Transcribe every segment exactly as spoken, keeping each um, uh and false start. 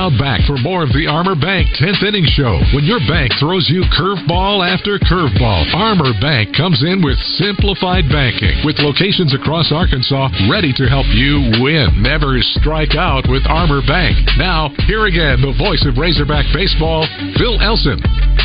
Now back for more of the Armor Bank tenth Inning Show. When your bank throws you curveball after curveball, Armor Bank comes in with simplified banking, with locations across Arkansas ready to help you win. Never strike out with Armor Bank. Now, here again, the voice of Razorback baseball, Phil Elson.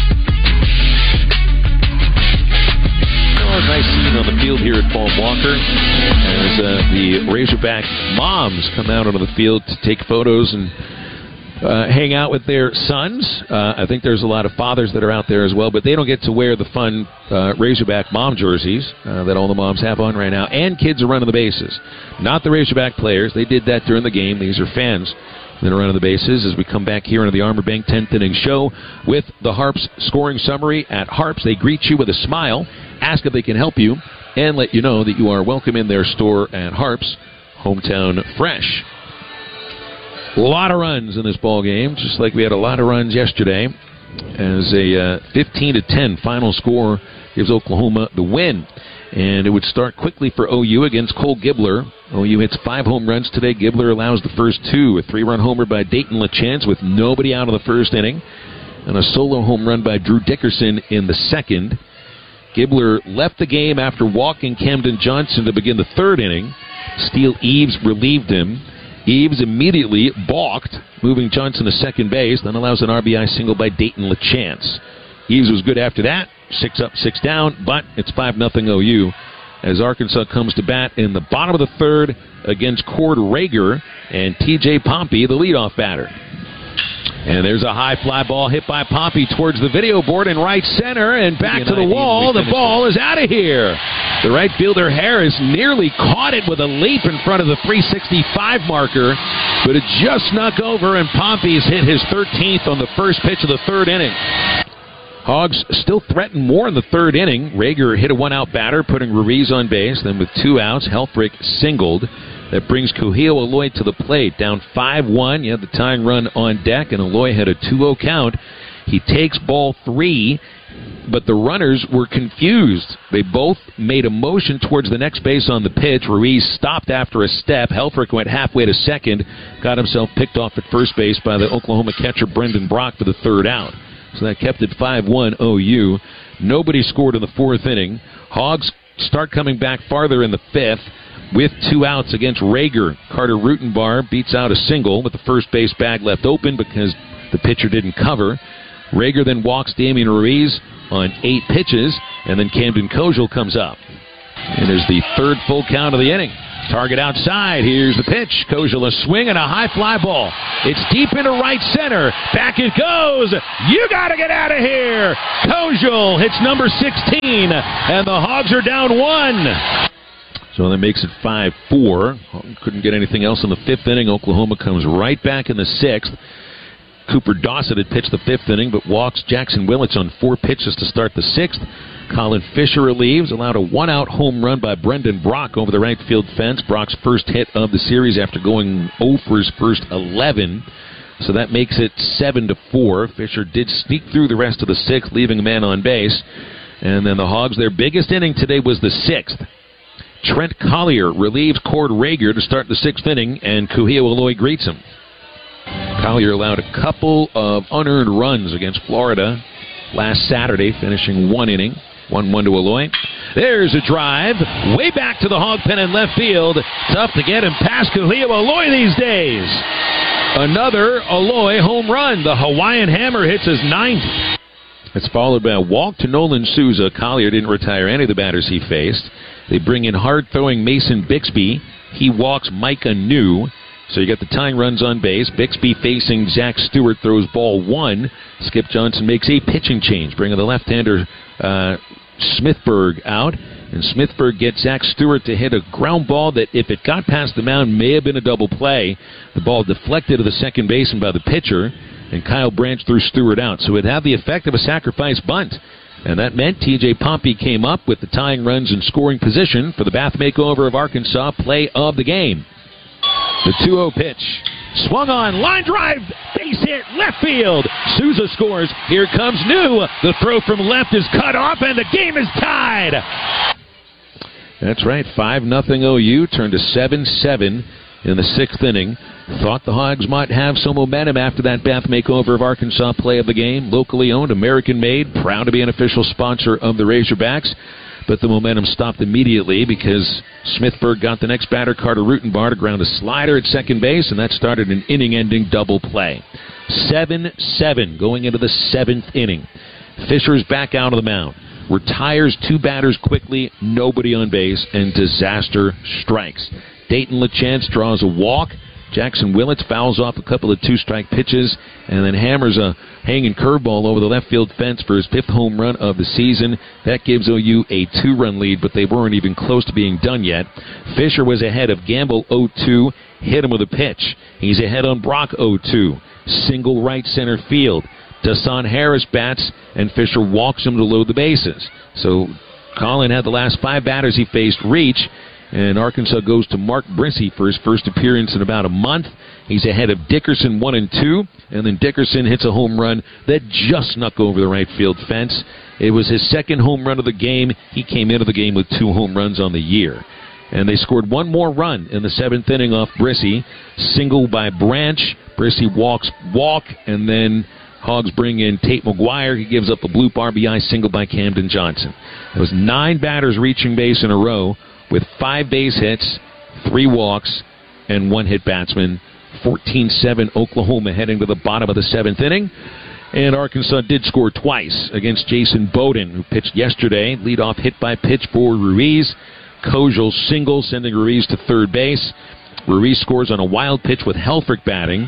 Oh, nice scene on the field here at Paul Walker as uh, the Razorback moms come out onto the field to take photos and uh, hang out with their sons. Uh, I think there's a lot of fathers that are out there as well, but they don't get to wear the fun uh, Razorback mom jerseys uh, that all the moms have on right now, and kids are running the bases. Not the Razorback players. They did that during the game. These are fans that are running the bases as we come back here into the Armor Bank tenth Inning Show with the Harps scoring summary. At Harps, they greet you with a smile, ask if they can help you, and let you know that you are welcome in their store at Harps, hometown fresh. A lot of runs in this ball game, just like we had a lot of runs yesterday, as a uh, fifteen to ten final score gives Oklahoma the win. And it would start quickly for O U against Cole Gibler. O U hits five home runs today. Gibler allows the first two. A three-run homer by Dayton LaChance with nobody out of the first inning. And a solo home run by Drew Dickerson in the second. Gibler left the game after walking Camden Johnson to begin the third inning. Steele Eves relieved him. Eves immediately balked, moving Johnson to second base, then allows an R B I single by Dayton LaChance. Eves was good after that. Six up, six down, but it's five nothing O U as Arkansas comes to bat in the bottom of the third against Cord Rager and T J Pompey, the leadoff batter. And there's a high fly ball hit by Pompey towards the video board in right center and back to the wall. The ball is out of here. The right fielder Harris nearly caught it with a leap in front of the three sixty-five marker, but it just snuck over, and Pompey's hit his thirteenth on the first pitch of the third inning. Hogs still threaten more in the third inning. Rager hit a one-out batter, putting Ruiz on base. Then with two outs, Helfrich singled. That brings Kuhio Aloy to the plate. Down five one. You had the tying run on deck, and Aloy had a two oh count. He takes ball three, but the runners were confused. They both made a motion towards the next base on the pitch. Ruiz stopped after a step. Helfrich went halfway to second, got himself picked off at first base by the Oklahoma catcher Brendan Brock for the third out. So that kept it five one O U. Nobody scored in the fourth inning. Hogs start coming back farther in the fifth with two outs against Rager. Carter Rutenbar beats out a single with the first base bag left open because the pitcher didn't cover. Rager then walks Damian Ruiz on eight pitches, and then Camden Kojal comes up. And there's the third full count of the inning. Target outside. Here's the pitch. Kojal a swing and a high fly ball. It's deep into right center. Back it goes. You got to get out of here. Kojal hits number sixteen, and the Hogs are down one. So that makes it five four. Couldn't get anything else in the fifth inning. Oklahoma comes right back in the sixth. Cooper Dossett had pitched the fifth inning, but walks Jackson Willits on four pitches to start the sixth. Colin Fisher relieves, allowed a one-out home run by Brendan Brock over the right field fence. Brock's first hit of the series after going oh for his first eleven. So that makes it seven to four. Fisher did sneak through the rest of the sixth, leaving a man on base. And then the Hogs, their biggest inning today was the sixth. Trent Collier relieves Cord Rager to start the sixth inning, and Kuhio Aloy greets him. Collier allowed a couple of unearned runs against Florida last Saturday, finishing one inning. one one to Aloy. There's a drive way back to the hog pen in left field. Tough to get him past Kuhio Aloy these days. Another Aloy home run. The Hawaiian Hammer hits his ninth. It's followed by a walk to Nolan Souza. Collier didn't retire any of the batters he faced. They bring in hard-throwing Mason Bixby. He walks Micah New. So you got the tying runs on base. Bixby facing Zach Stewart throws ball one. Skip Johnson makes a pitching change, bringing the left-hander uh, Smithburg out. And Smithburg gets Zach Stewart to hit a ground ball that, if it got past the mound, may have been a double play. The ball deflected to the second baseman by the pitcher, and Kyle Branch threw Stewart out. So it had the effect of a sacrifice bunt. And that meant T J Pompey came up with the tying runs in scoring position for the Bath Makeover of Arkansas play of the game. The two oh pitch. Swung on, line drive, base hit, left field. Souza scores. Here comes New. The throw from left is cut off, and the game is tied. That's right, five nothing O U, turned to seven seven in the sixth inning. Thought the Hogs might have some momentum after that Bath makeover of Arkansas play of the game. Locally owned, American-made, proud to be an official sponsor of the Razorbacks. But the momentum stopped immediately because Smithburg got the next batter, Carter Rutenbar, to ground a slider at second base, and that started an inning-ending double play. seven seven going into the seventh inning. Fisher's back out of the mound. Retires two batters quickly, nobody on base, and disaster strikes. Dayton LaChance draws a walk. Jackson Willits fouls off a couple of two-strike pitches and then hammers a hanging curveball over the left field fence for his fifth home run of the season. That gives O U a two-run lead, but they weren't even close to being done yet. Fisher was ahead of Gamble oh two, hit him with a pitch. He's ahead on Brock oh two, single right center field. Dasan Harris bats, and Fisher walks him to load the bases. So Colin had the last five batters he faced reach, and Arkansas goes to Mark Brissy for his first appearance in about a month. He's ahead of Dickerson one and two, and then Dickerson hits a home run that just snuck over the right field fence. It was his second home run of the game. He came into the game with two home runs on the year. And they scored one more run in the seventh inning off Brissy. Single by Branch. Brissy walks, walk, and then Hogs bring in Tate McGuire. He gives up a bloop R B I single by Camden Johnson. There was nine batters reaching base in a row with five base hits, three walks, and one hit batsman. fourteen seven Oklahoma heading to the bottom of the seventh inning. And Arkansas did score twice against Jason Bowden, who pitched yesterday. Leadoff hit by pitch for Ruiz. Kojal single, sending Ruiz to third base. Ruiz scores on a wild pitch with Helfrich batting.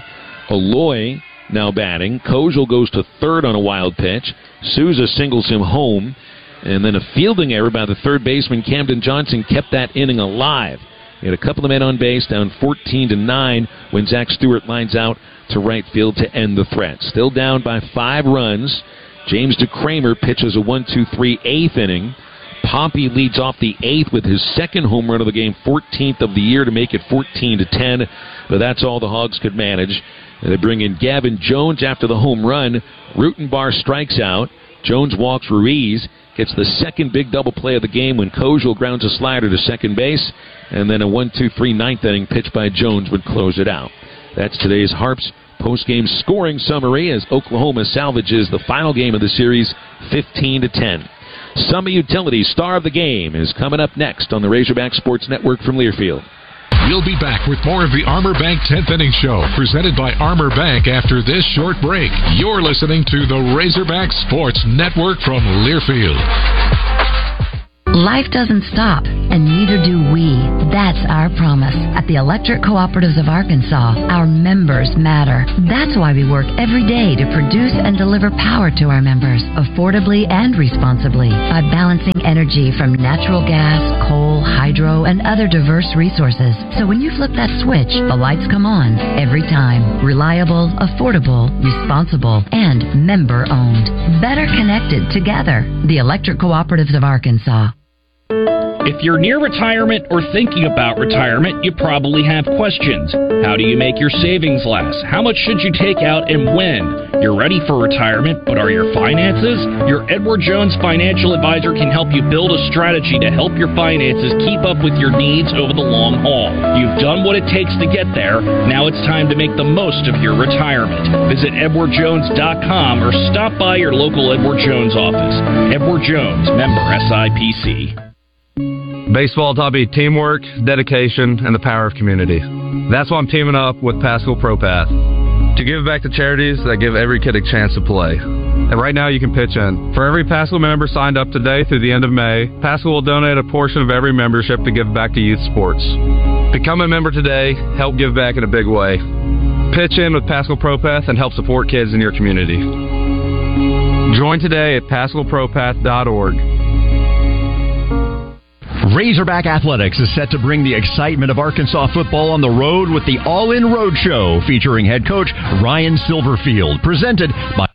Aloy now batting. Kojal goes to third on a wild pitch. Souza singles him home. And then a fielding error by the third baseman, Camden Johnson, kept that inning alive. He had a couple of men on base, down fourteen to nine when Zach Stewart lines out to right field to end the threat. Still down by five runs. James DeCramer pitches a one two three eighth inning. Pompey leads off the eighth with his second home run of the game, fourteenth of the year, to make it fourteen to ten. But that's all the Hogs could manage. And they bring in Gavin Jones after the home run. Rutenbar strikes out. Jones walks Ruiz. Gets the second big double play of the game when Kojal grounds a slider to second base. And then a one two three ninth inning pitch by Jones would close it out. That's today's Harps post-game scoring summary as Oklahoma salvages the final game of the series, fifteen to ten. Summit Utilities star of the game is coming up next on the Razorback Sports Network from Learfield. We'll be back with more of the Armor Bank tenth Inning Show, presented by Armor Bank after this short break. You're listening to the Razorback Sports Network from Learfield. Life doesn't stop, and neither do we. That's our promise. At the Electric Cooperatives of Arkansas, our members matter. That's why we work every day to produce and deliver power to our members, affordably and responsibly, by balancing energy from natural gas, coal, hydro, and other diverse resources. So when you flip that switch, the lights come on every time. Reliable, affordable, responsible, and member-owned. Better connected together. The Electric Cooperatives of Arkansas. If you're near retirement or thinking about retirement, you probably have questions. How do you make your savings last? How much should you take out and when? You're ready for retirement, but are your finances? Your Edward Jones financial advisor can help you build a strategy to help your finances keep up with your needs over the long haul. You've done what it takes to get there. Now it's time to make the most of your retirement. Visit edward jones dot com or stop by your local Edward Jones office. Edward Jones, member S I P C. Baseball taught me teamwork, dedication, and the power of community. That's why I'm teaming up with Pascal ProPath to give back to charities that give every kid a chance to play. And right now you can pitch in. For every Pascal member signed up today through the end of May, Pascal will donate a portion of every membership to give back to youth sports. Become a member today, help give back in a big way. Pitch in with Pascal ProPath and help support kids in your community. Join today at pascal pro path dot org. Razorback Athletics is set to bring the excitement of Arkansas football on the road with the All-In Road Show featuring head coach Ryan Silverfield, presented by